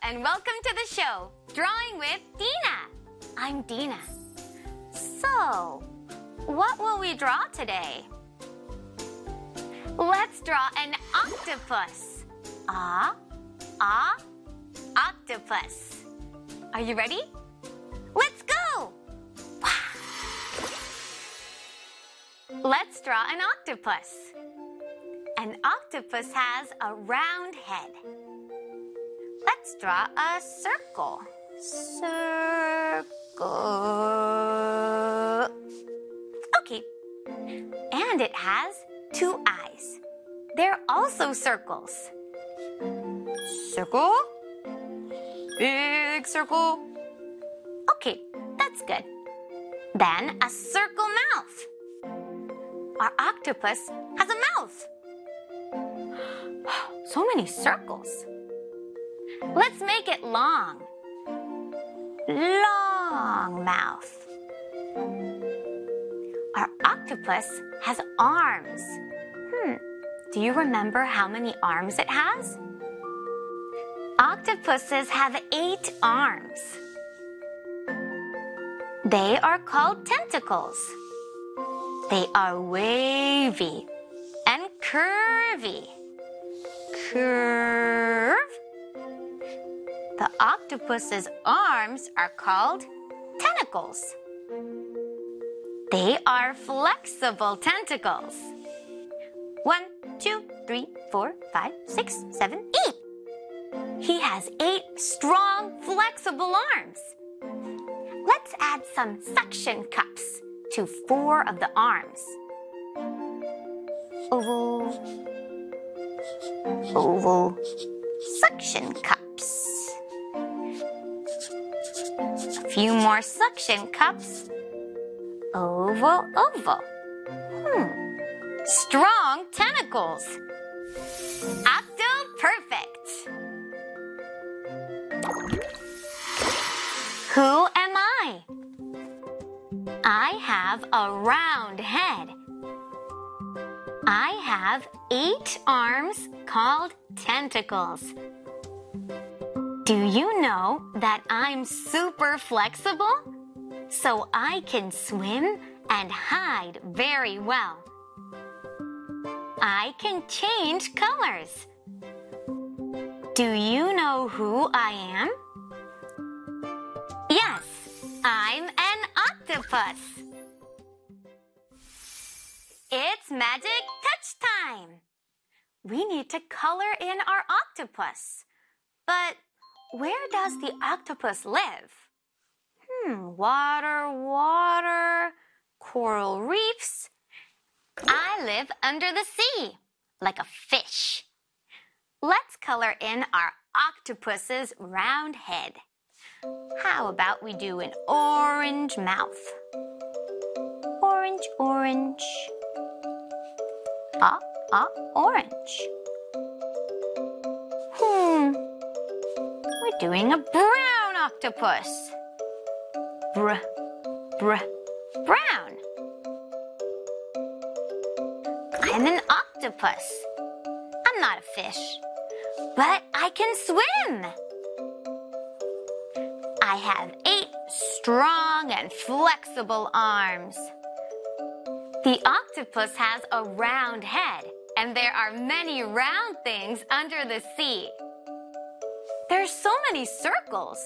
and welcome to the show, Drawing with Dina. I'm Dina. So, what will we draw today? Let's draw an octopus. Octopus. Are you ready? Let's go! Let's draw an octopus. An octopus has a round head. Let's draw a circle. Okay. And it has two eyes. They're also circles. Circle. Big circle. Okay, that's good. Then a circle mouth. Our octopus has a mouth. So many circles. Let's make it long. Long mouth. Our octopus has arms. Do you remember how many arms it has? Octopuses have 8 arms. They are called tentacles. They are wavy and curvy. Curve. The octopus's arms are called tentacles. They are flexible tentacles. 1, 2, 3, 4, 5, 6, 7, 8. He has 8 strong, flexible arms. Let's add some suction cups to 4 of the arms. Oval. Oval. Suction cups. A few more suction cups. Oval, oval. Strong tentacles. Octo-perfect. Who am I? I have a round head. I have 8 arms called tentacles. Do you know that I'm super flexible? So I can swim and hide very well. I can change colors. Do you know who I am? Yes, I'm an octopus. It's magic touch time. We need to color in our octopus. But where does the octopus live? Water, water, coral reefs. I live under the sea, like a fish. Let's color in our octopus's round head. How about we do an orange mouth? Orange, orange. Orange. We're doing a brown octopus. Brown. I'm an octopus. I'm not a fish, but I can swim. I have 8 strong and flexible arms. The octopus has a round head, and there are many round things under the sea. There's so many circles.